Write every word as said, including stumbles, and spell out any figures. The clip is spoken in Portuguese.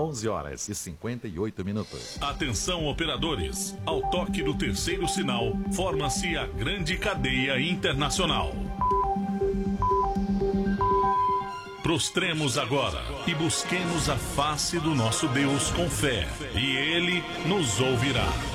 onze horas e cinquenta e oito minutos. Atenção, operadores. Ao toque do terceiro sinal, forma-se a grande cadeia internacional. Prostremos agora e busquemos a face do nosso Deus com fé, e Ele nos ouvirá.